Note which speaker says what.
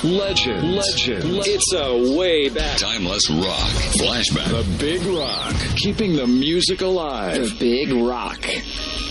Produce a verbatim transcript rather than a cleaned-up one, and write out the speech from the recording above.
Speaker 1: legend, legend. It's a way back.
Speaker 2: Timeless rock. Flashback.
Speaker 1: The Big Rock. Keeping the music alive.
Speaker 3: The Big Rock.